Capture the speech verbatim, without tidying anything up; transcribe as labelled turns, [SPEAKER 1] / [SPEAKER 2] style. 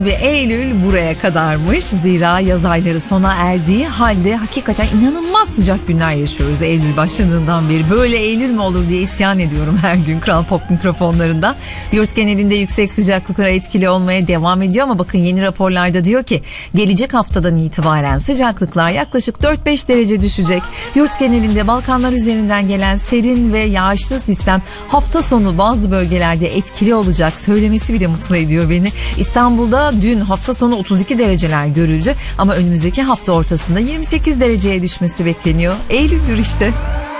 [SPEAKER 1] Ve Eylül buraya kadarmış. Zira yaz ayları sona erdiği halde hakikaten inanılmaz sıcak günler yaşıyoruz Eylül başladığından beri. Böyle Eylül mü olur diye isyan ediyorum her gün Kral Pop mikrofonlarında. Yurt genelinde yüksek sıcaklıklar etkili olmaya devam ediyor ama bakın yeni raporlarda diyor ki gelecek haftadan itibaren sıcaklıklar yaklaşık dört beş derece düşecek. Yurt genelinde Balkanlar üzerinden gelen serin ve yağışlı sistem hafta sonu bazı bölgelerde etkili olacak. Söylemesi bile mutlu ediyor beni. İstanbul'da dün hafta sonu otuz iki dereceler görüldü ama önümüzdeki hafta ortasında yirmi sekiz dereceye düşmesi bekleniyor. Eylül'dür işte.